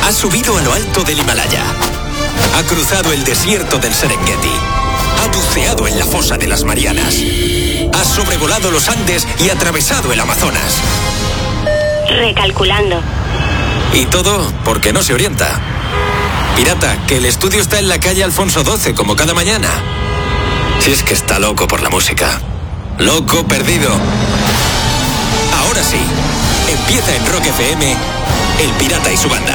Ha subido a lo alto del Himalaya. Ha cruzado el desierto del Serengeti. Ha buceado en la fosa de las Marianas. Ha sobrevolado los Andes y atravesado el Amazonas. Recalculando. Y todo porque no se orienta. Pirata, que el estudio está en la calle Alfonso XII, como cada mañana. Si es que está loco por la música. Loco perdido. Ahora sí, empieza en Rock FM, El Pirata y su banda.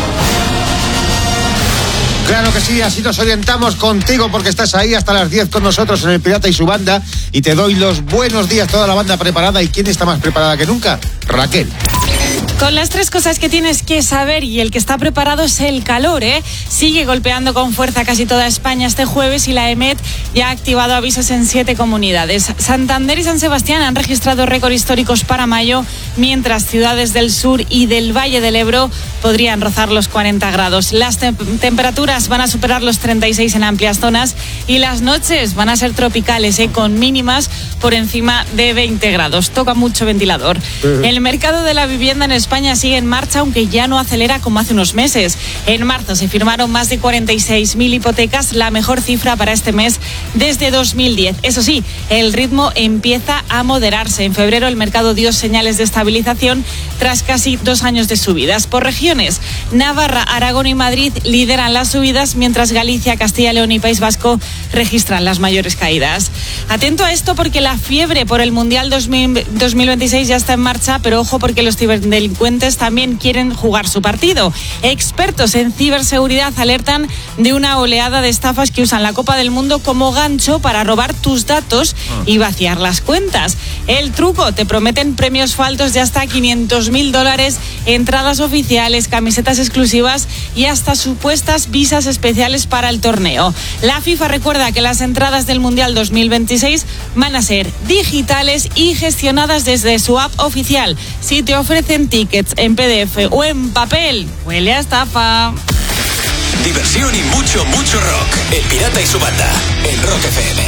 Claro que sí, así nos orientamos contigo porque estás ahí hasta las 10 con nosotros en El Pirata y su banda y te doy los buenos días, toda la banda preparada. ¿Y quién está más preparada que nunca? Raquel. Con las 3 cosas que tienes que saber y el que está preparado es el calor, ¿eh? Sigue golpeando con fuerza casi toda España este jueves y la EMET ya ha activado avisos en 7 comunidades. Santander y San Sebastián han registrado récord históricos para mayo, mientras ciudades del sur y del Valle del Ebro podrían rozar los 40 grados. Las temperaturas van a superar los 36 en amplias zonas y las noches van a ser tropicales, con mínimas por encima de 20 grados. Toca mucho ventilador. El mercado de la vivienda en España sigue en marcha, aunque ya no acelera como hace unos meses. En marzo se firmaron más de 46.000 hipotecas, la mejor cifra para este mes desde 2010. Eso sí, el ritmo empieza a moderarse. En febrero el mercado dio señales de estabilización tras casi 2 años de subidas. Por regiones, Navarra, Aragón y Madrid lideran las subidas, mientras Galicia, Castilla, León y País Vasco registran las mayores caídas. Atento a esto porque la fiebre por el Mundial 2026 ya está en marcha, pero ojo porque los ciberdelincuentes también quieren jugar su partido. Expertos en ciberseguridad alertan de una oleada de estafas que usan la Copa del Mundo como gancho para robar tus datos y vaciar las cuentas. El truco: te prometen premios falsos de hasta $500.000, entradas oficiales, camisetas exclusivas y hasta supuestas visas especiales para el torneo. La FIFA recuerda que las entradas del Mundial 2026 van a ser digitales y gestionadas desde su app oficial. Si te ofrecen tickets en PDF o en papel, huele a estafa. Diversión y mucho, mucho rock. El Pirata y su banda, en Rock FM.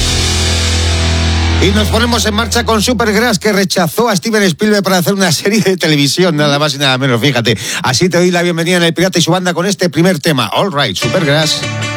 Y nos ponemos en marcha con Supergrass, que rechazó a Steven Spielberg para hacer una serie de televisión, nada más y nada menos, fíjate. Así te doy la bienvenida en El Pirata y su banda con este primer tema. All right, Supergrass.